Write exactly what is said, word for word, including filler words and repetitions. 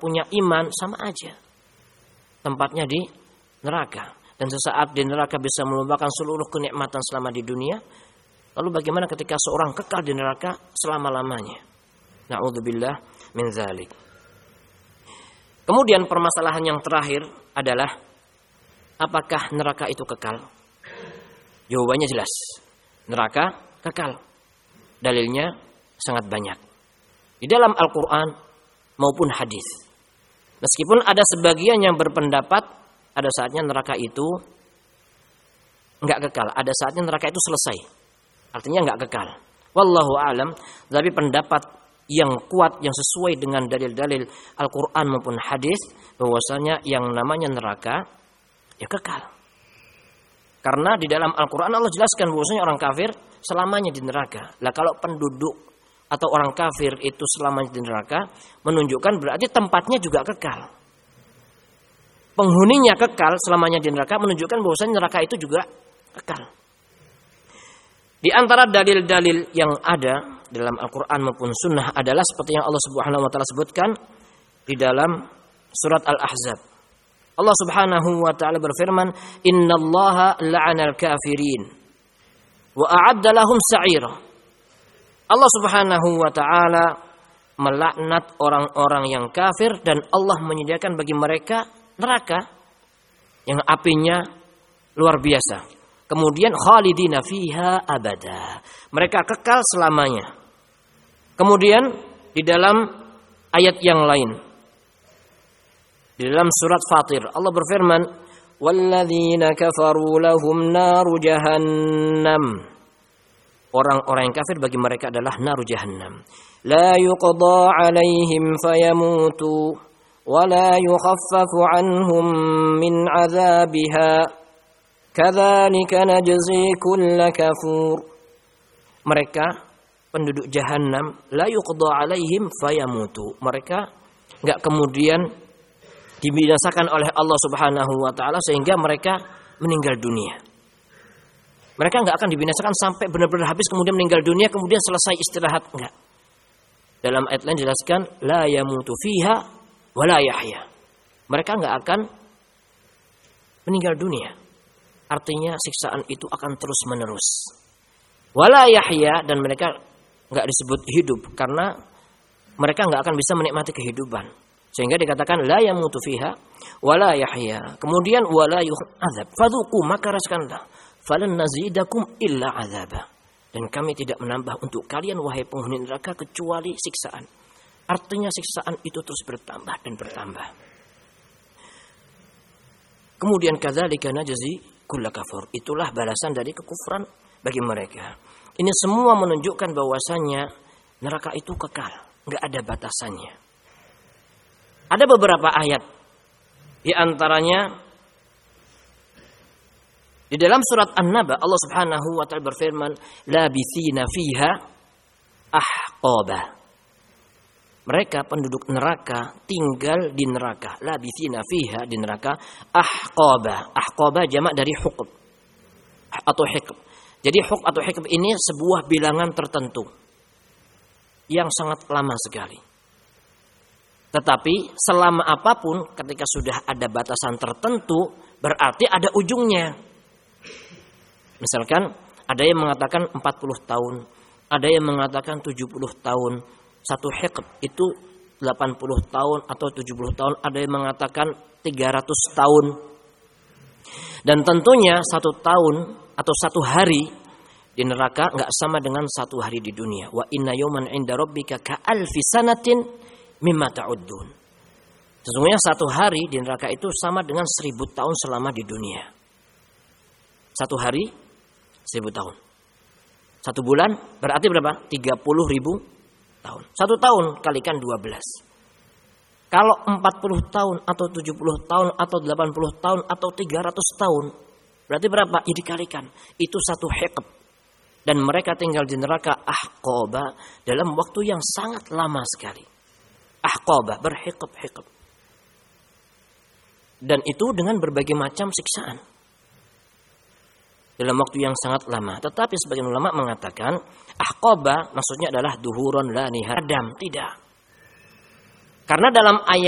punya iman, sama aja. Tempatnya di neraka. Dan sesaat di neraka bisa melupakan seluruh kenikmatan selama di dunia. Lalu bagaimana ketika seorang kekal di neraka selama-lamanya? Na'udzubillah min dzalik. Kemudian permasalahan yang terakhir adalah apakah neraka itu kekal? Jawabannya jelas. Neraka kekal. Dalilnya sangat banyak. Di dalam Al-Quran maupun hadis. Meskipun ada sebagian yang berpendapat ada saatnya neraka itu enggak kekal. Ada saatnya neraka itu selesai. Artinya enggak kekal. Wallahu a'lam. Tapi pendapat yang kuat, yang sesuai dengan dalil-dalil Al-Quran maupun hadis, bahwasanya yang namanya neraka ya kekal. Karena di dalam Al-Quran Allah jelaskan bahwasanya orang kafir selamanya di neraka. Lah kalau penduduk atau orang kafir itu selamanya di neraka, menunjukkan berarti tempatnya juga kekal. Penghuninya kekal selamanya di neraka, menunjukkan bahwasanya neraka itu juga kekal. Di antara dalil-dalil yang ada dalam Al-Quran maupun Sunnah adalah seperti yang Allah Subhanahu Wa Taala sebutkan di dalam surat Al-Ahzab. Allah Subhanahu Wa Taala berfirman, Innallaha la'anal kafirin wa a'adda lahum sa'ira. Allah Subhanahu Wa Taala melaknat orang-orang yang kafir dan Allah menyediakan bagi mereka neraka yang apinya luar biasa. Kemudian khalidina fiha abada. Mereka kekal selamanya. Kemudian di dalam ayat yang lain, di dalam surat Fatir, Allah berfirman, walladzina kafaru lahum naru jahannam. Orang-orang yang kafir bagi mereka adalah naru jahannam. La yuqda alaihim fayamutu wa la yukhaffafu anhum min azabiha. Kadzalika najzi kulla kafur. Mereka penduduk jahannam la yuqda alaihim fayamutu. Mereka enggak kemudian dibinasakan oleh Allah Subhanahu wa taala sehingga mereka meninggal dunia. Mereka enggak akan dibinasakan sampai benar-benar habis kemudian meninggal dunia kemudian selesai istirahat, enggak. Dalam ayat lain dijelaskan la yamutu fiha wa la yahya. Mereka enggak akan meninggal dunia. Artinya siksaan itu akan terus menerus. Wala yahya, dan mereka enggak disebut hidup karena mereka enggak akan bisa menikmati kehidupan. Sehingga dikatakan la yamutu fiha wala yahya. Kemudian wala yu'adzab. Fadzuqu, maka rasakanlah. Falan nazidakum illa adzaba. Dan kami tidak menambah untuk kalian wahai penghuni neraka kecuali siksaan. Artinya siksaan itu terus bertambah dan bertambah. Kemudian kadzalika najzi kulla kafur. Itulah balasan dari kekufuran bagi mereka. Ini semua menunjukkan bahwasanya neraka itu kekal, enggak ada batasannya. Ada beberapa ayat di antaranya di dalam surat An-Naba Allah Subhanahu wa taala berfirman, labithina fiha ahqaba. Mereka penduduk neraka tinggal di neraka. Labithina fiha, di neraka. Ahqaba. Ahqaba jamak dari huqb atau hikb. Jadi huqb atau hikb ini sebuah bilangan tertentu yang sangat lama sekali. Tetapi selama apapun ketika sudah ada batasan tertentu berarti ada ujungnya. Misalkan ada yang mengatakan empat puluh tahun, ada yang mengatakan tujuh puluh tahun. Satu hikb itu delapan puluh tahun atau tujuh puluh tahun, ada yang mengatakan tiga ratus tahun. Dan tentunya satu tahun atau satu hari di neraka enggak sama dengan satu hari di dunia. Wa inna yawman 'inda rabbika ka'alfi sanatin mimma ta'uddun. Sesungguhnya satu hari di neraka itu sama dengan seribu tahun selama di dunia. Satu hari seribu tahun. Satu bulan berarti berapa? tiga puluh ribu tahun. Satu tahun kalikan dua belas. Kalau empat puluh tahun atau tujuh puluh tahun atau delapan puluh tahun atau tiga ratus tahun, berarti berapa? Ya dikalikan. Itu satu hikb. Dan mereka tinggal di neraka ahqaba dalam waktu yang sangat lama sekali. Ahqaba, berhikb-hikb. Dan itu dengan berbagai macam siksaan. Dalam waktu yang sangat lama. Tetapi sebagian ulama mengatakan ahqaba maksudnya adalah duhurun la nihayah. Adam, tidak. Karena dalam ayat